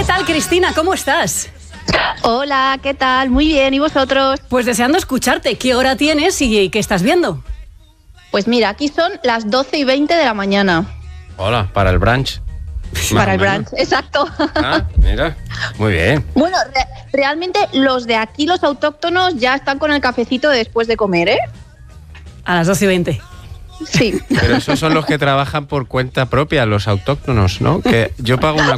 ¿Qué tal, Cristina? ¿Cómo estás? Hola, ¿qué tal? Muy bien, ¿y vosotros? Pues deseando escucharte. ¿Qué hora tienes y qué estás viendo? Pues mira, aquí son las 12:20 de la mañana. Hola, para el brunch. Para el brunch, exacto. Ah, mira, muy bien. Bueno, realmente los de aquí, los autóctonos, ya están con el cafecito después de comer, ¿eh? A las 12:20. Sí. Pero esos son los que trabajan por cuenta propia, los autóctonos, ¿no? Que yo pago una...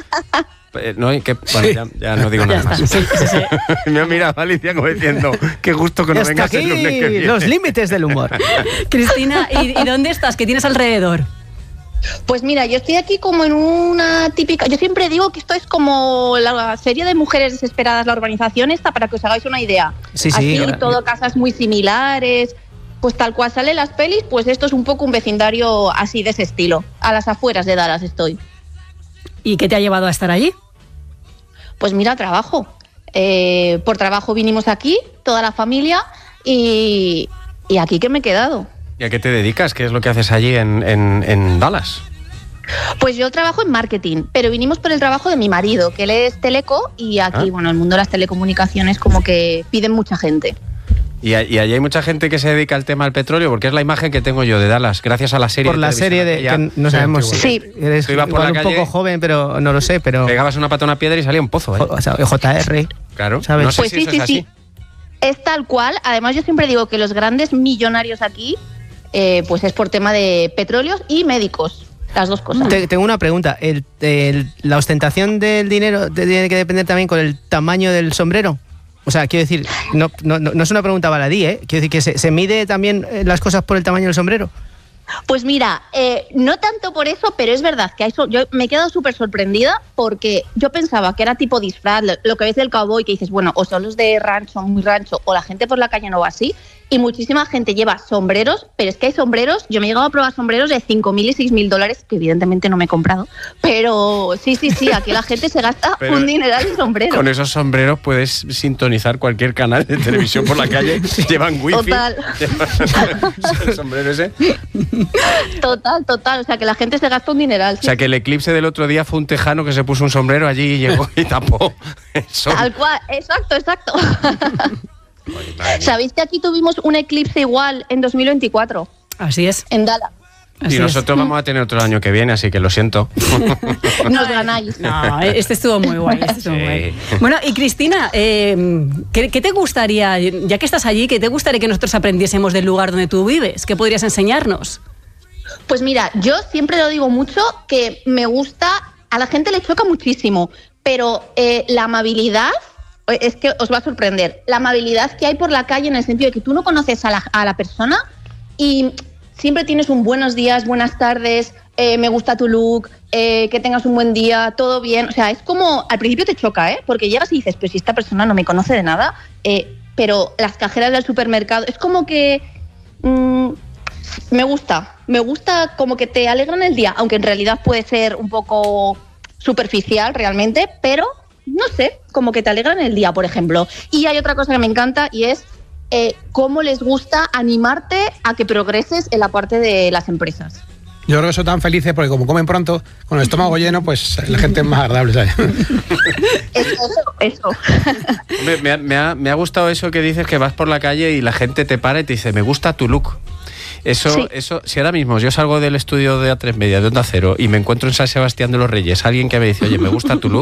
No, que, bueno, ya no digo nada más. Sí. Me ha mirado Alicia como diciendo, qué gusto que no vengas el lunes que viene. Los límites del humor. Cristina, ¿y dónde estás? ¿Qué tienes alrededor? Pues mira, yo estoy aquí como en una típica... Yo siempre digo que esto es como la serie de Mujeres Desesperadas, la urbanización esta, para que os hagáis una idea. Sí, así, sí. todo casas muy similares... Pues tal cual salen las pelis, pues esto es un poco un vecindario así de ese estilo. A las afueras de Dallas estoy. ¿Y qué te ha llevado a estar allí? Pues mira, trabajo. Por trabajo vinimos aquí, toda la familia, y aquí que me he quedado. ¿Y a qué te dedicas? ¿Qué es lo que haces allí en Dallas? Pues yo trabajo en marketing, pero vinimos por el trabajo de mi marido, que él es teleco, y aquí, bueno, el mundo de las telecomunicaciones como que piden mucha gente. Y allí hay mucha gente que se dedica al tema del petróleo, porque es la imagen que tengo yo de Dallas, gracias a la serie. Por la serie de que no sabemos si eres iba por igual la un calle, poco joven, pero no lo sé, pero pegabas una pata a una piedra y salía un pozo. o sea, JR. Claro, ¿sabes? no sé Pues si eso es así. Es tal cual. Además, yo siempre digo que los grandes millonarios aquí, pues es por tema de petróleos y médicos. Las dos cosas. Tengo una pregunta. ¿La ostentación del dinero tiene que depender también con el tamaño del sombrero? O sea, quiero decir, no es una pregunta baladí, ¿eh? Quiero decir que se mide también las cosas por el tamaño del sombrero. Pues mira, no tanto por eso, pero es verdad que yo me he quedado súper sorprendida porque yo pensaba que era tipo disfraz, lo que ves del cowboy, que dices, bueno, o son los de rancho, muy rancho, o la gente por la calle no va así, y muchísima gente lleva sombreros, pero es que hay sombreros, yo me he llegado a probar sombreros de $5.000 y $6.000, que evidentemente no me he comprado, pero sí, aquí la gente se gasta un dineral en sombreros. Con esos sombreros puedes sintonizar cualquier canal de televisión por la calle, llevan wifi. Total. El sombrero ese. Total, o sea que la gente se gasta un dineral. O sea que el eclipse del otro día fue un tejano que se puso un sombrero allí y llegó y tapó el sol. Tal cual, exacto. Ay, ¿Sabéis que aquí tuvimos un eclipse igual en 2024? Así es. En Dallas. Así y nosotros vamos a tener otro año que viene, así que lo siento. Nos ganáis. No, este estuvo muy guay. Bueno, y Cristina, ¿qué te gustaría, ya que estás allí, qué te gustaría que nosotros aprendiésemos del lugar donde tú vives? ¿Qué podrías enseñarnos? Pues mira, yo siempre lo digo mucho, que me gusta, a la gente le choca muchísimo, pero la amabilidad, es que os va a sorprender, la amabilidad que hay por la calle en el sentido de que tú no conoces a la persona y siempre tienes un buenos días, buenas tardes, me gusta tu look, que tengas un buen día, todo bien. O sea, es como, al principio te choca, porque llegas y dices, pues si esta persona no me conoce de nada, pero las cajeras del supermercado, es como que me gusta como que te alegran el día, aunque en realidad puede ser un poco superficial realmente, pero no sé, como que te alegran el día, por ejemplo. Y hay otra cosa que me encanta y es cómo les gusta animarte a que progreses en la parte de las empresas. Yo creo que son tan felices porque como comen pronto, con el estómago lleno, pues la gente es más agradable, ¿sabes? Eso. Me ha gustado eso que dices, que vas por la calle y la gente te para y te dice, me gusta tu look. Eso, si ahora mismo yo salgo del estudio de A3 Media, de Onda Cero, y me encuentro en San Sebastián de los Reyes, alguien que me dice, oye, me gusta tu look,